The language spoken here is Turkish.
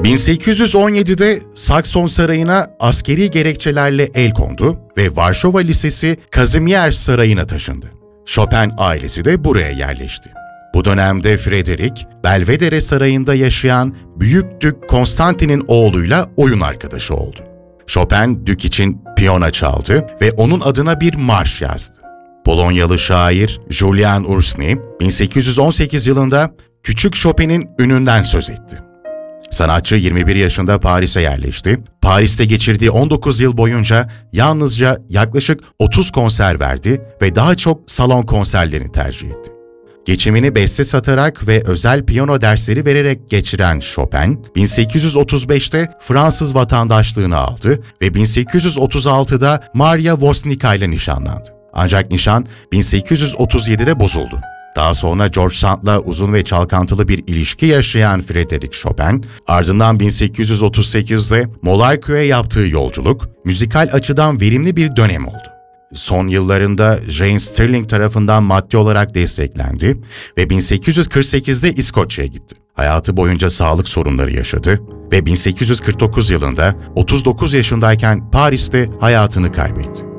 1817'de Sakson Sarayı'na askeri gerekçelerle el kondu ve Varşova Lisesi Kazimier Sarayı'na taşındı. Chopin ailesi de buraya yerleşti. Bu dönemde Frederick, Belvedere Sarayı'nda yaşayan Büyük Dük Konstantin'in oğluyla oyun arkadaşı oldu. Chopin, Dük için piyano çaldı ve onun adına bir marş yazdı. Polonyalı şair Julian Ursny, 1818 yılında Küçük Chopin'in ününden söz etti. Sanatçı 21 yaşında Paris'e yerleşti. Paris'te geçirdiği 19 yıl boyunca yalnızca yaklaşık 30 konser verdi ve daha çok salon konserlerini tercih etti. Geçimini beste satarak ve özel piyano dersleri vererek geçiren Chopin, 1835'te Fransız vatandaşlığını aldı ve 1836'da Maria Woznicka ile nişanlandı. Ancak nişan 1837'de bozuldu. Daha sonra George Sand'la uzun ve çalkantılı bir ilişki yaşayan Frédéric Chopin, ardından 1838'de Monaco'ya yaptığı yolculuk, müzikal açıdan verimli bir dönem oldu. Son yıllarında Jane Stirling tarafından maddi olarak desteklendi ve 1848'de İskoçya'ya gitti. Hayatı boyunca sağlık sorunları yaşadı ve 1849 yılında 39 yaşındayken Paris'te hayatını kaybetti.